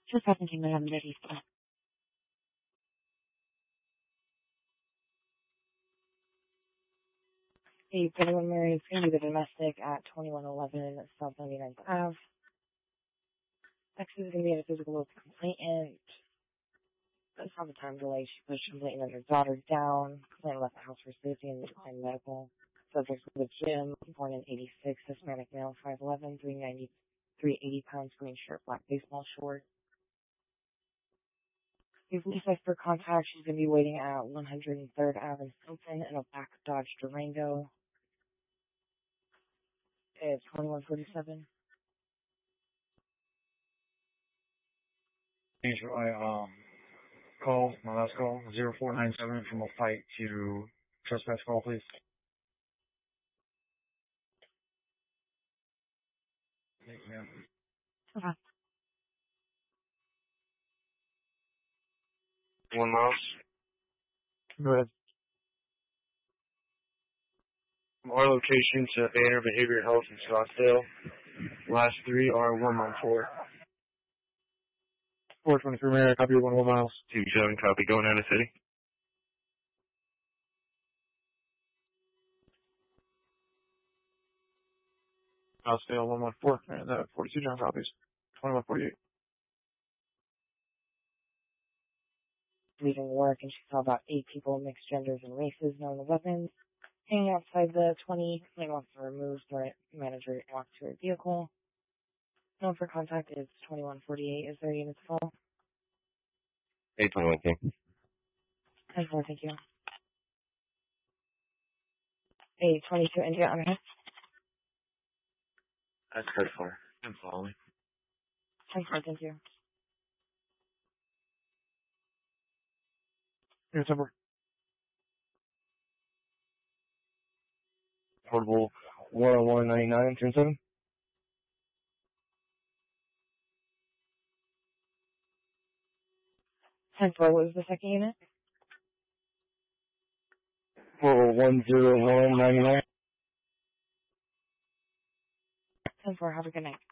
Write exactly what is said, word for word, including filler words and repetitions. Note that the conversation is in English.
Just happened to have ready for a preliminary is going to be the domestic at twenty-one eleven South ninety-ninth Avenue. Next is going to be a physical with the complainant. That's not the time delay. She pushed complainant and her daughter down. Complainant left the house for safety and declined medical. Subject was Jim, born in eighty-six, Hispanic male, five eleven, three ninety, three eighty pounds, green shirt, black baseball shorts. The police expert contact, she's going to be waiting at one hundred third Avenue Hilton in a black Dodge Durango. It's twenty-one forty-seven. Thanks for my um, call, my last call, zero four nine seven from a fight to trespass call, please. Thank you, ma'am. Okay. One mouse. Go ahead. From our location to Banner Behavioral Health in Scottsdale. Last three are one one four. four twenty-three, may I copy your one one miles? two seven, copy. Going out of city. Scottsdale one one four, and uh, forty-two John copies. twenty-one forty-eight. Leaving work, and she saw about eight people, mixed genders and races, known the weapons, hanging outside the twenty. They wants to remove the manager walked to her vehicle. Known for contact is twenty-one forty-eight. Is there a unit to call? eight twenty-one, King. ten four, thank you. A twenty-two India on her. That's code four. I'm following. ten four, thank you. Unit number. Portable one oh one ninety-nine, ten seven. ten four, what was the second unit? Portable one oh one ninety-nine. ten four, have a good night.